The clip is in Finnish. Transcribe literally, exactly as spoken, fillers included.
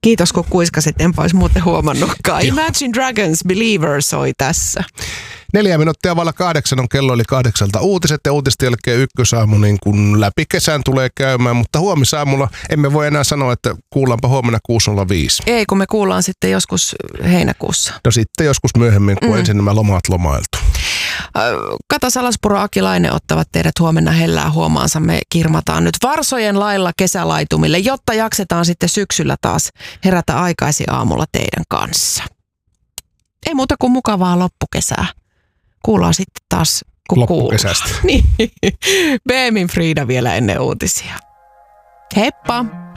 Kiitos, kun kuiskasit, enpä olisi muuten huomannutkaan. Imagine Dragons Believer soi tässä. Neljä minuuttia vailla kahdeksan on kello, eli kahdeksalta uutiset ja uutisten jälkeen ykkösaamu niin kun läpi kesän tulee käymään, mutta huomisaamulla emme voi enää sanoa, että kuullaanpa huomenna kuusi nolla viisi. Ei, kun me kuullaan sitten joskus heinäkuussa. No sitten joskus myöhemmin, kun mm. ensin nämä lomaat lomailtu. Kata Salaspuro, Aki Laine ottavat teidät huomenna hellää huomaansa. Me kirmataan nyt varsojen lailla kesälaitumille, jotta jaksetaan sitten syksyllä taas herätä aikaisin aamulla teidän kanssa. Ei muuta kuin mukavaa loppukesää. Kuullaan sitten taas, kun loppukesästä. Niin. B M in Frida vielä ennen uutisia. Heippa!